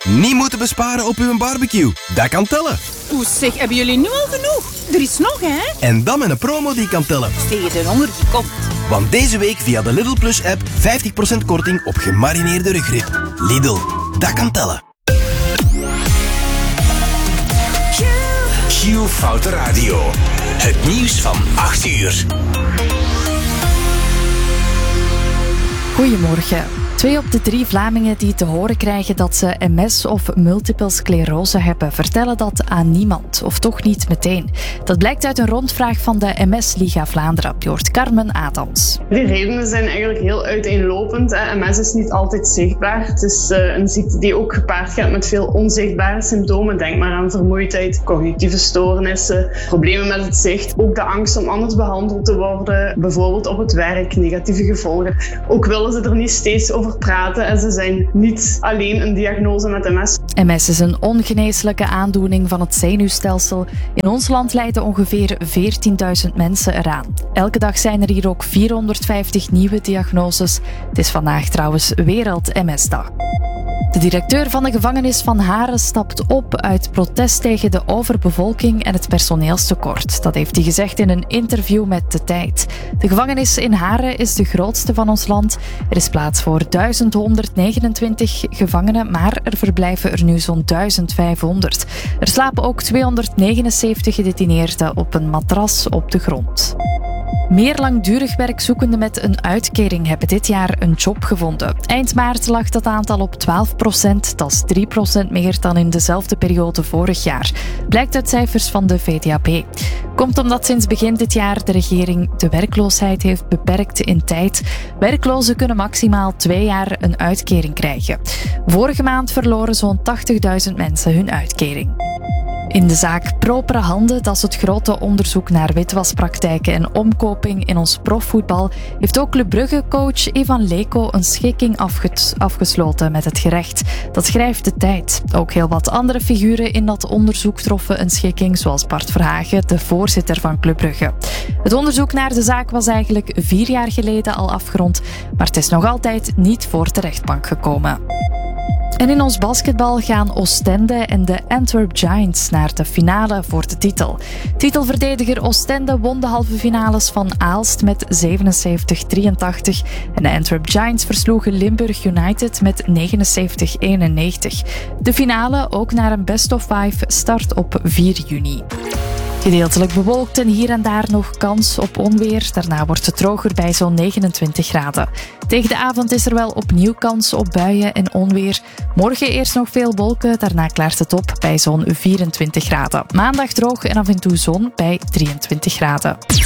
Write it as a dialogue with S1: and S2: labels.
S1: Niet moeten besparen op uw barbecue. Dat kan tellen.
S2: Oeh zeg, hebben jullie nu al genoeg? Er is nog, hè?
S1: En dan met een promo die kan tellen.
S2: Tegen de honger die komt.
S1: Want deze week via de Lidl Plus app 50% korting op gemarineerde rugrib. Lidl, dat kan tellen.
S3: Q Foute Radio. Het nieuws van 8 uur.
S4: Goedemorgen. 2 op de 3 Vlamingen die te horen krijgen dat ze MS of multiple sclerose hebben, vertellen dat aan niemand, of toch niet meteen. Dat blijkt uit een rondvraag van de MS-Liga Vlaanderen. Je hoort Carmen Adams.
S5: Die redenen zijn eigenlijk heel uiteenlopend. MS is niet altijd zichtbaar. Het is een ziekte die ook gepaard gaat met veel onzichtbare symptomen. Denk maar aan vermoeidheid, cognitieve stoornissen, problemen met het zicht. Ook de angst om anders behandeld te worden, bijvoorbeeld op het werk, negatieve gevolgen. Ook willen ze er niet steeds over praten en ze zijn niet alleen een diagnose met MS.
S4: MS is een ongeneeslijke aandoening van het zenuwstelsel. In ons land lijden ongeveer 14.000 mensen eraan. Elke dag zijn er hier ook 450 nieuwe diagnoses. Het is vandaag trouwens Wereld-MS-dag. De directeur van de gevangenis van Haren stapt op uit protest tegen de overbevolking en het personeelstekort. Dat heeft hij gezegd in een interview met De Tijd. De gevangenis in Haren is de grootste van ons land. Er is plaats voor 1129 gevangenen, maar er verblijven er nu zo'n 1500. Er slapen ook 279 gedetineerden op een matras op de grond. Meer langdurig werkzoekenden met een uitkering hebben dit jaar een job gevonden. Eind maart lag dat aantal op 12%, dat is 3% meer dan in dezelfde periode vorig jaar. Blijkt uit cijfers van de VDAB. Komt omdat sinds begin dit jaar de regering de werkloosheid heeft beperkt in tijd. Werklozen kunnen maximaal 2 jaar een uitkering krijgen. Vorige maand verloren zo'n 80.000 mensen hun uitkering. In de zaak Propere Handen, dat is het grote onderzoek naar witwaspraktijken en omkoping in ons profvoetbal, heeft ook Club Brugge-coach Ivan Leko een schikking afgesloten met het gerecht. Dat schrijft De Tijd. Ook heel wat andere figuren in dat onderzoek troffen een schikking, zoals Bart Verhagen, de voorzitter van Club Brugge. Het onderzoek naar de zaak was eigenlijk 4 jaar geleden al afgerond, maar het is nog altijd niet voor de rechtbank gekomen. En in ons basketbal gaan Oostende en de Antwerp Giants naar de finale voor de titel. Titelverdediger Oostende won de halve finales van Aalst met 77-83 en de Antwerp Giants versloegen Limburg United met 79-91. De finale, ook naar een best of 5, start op 4 juni. Gedeeltelijk bewolkt en hier en daar nog kans op onweer. Daarna wordt het droger bij zo'n 29 graden. Tegen de avond is er wel opnieuw kans op buien en onweer. Morgen eerst nog veel wolken, daarna klaart het op bij zo'n 24 graden. Maandag droog en af en toe zon bij 23 graden.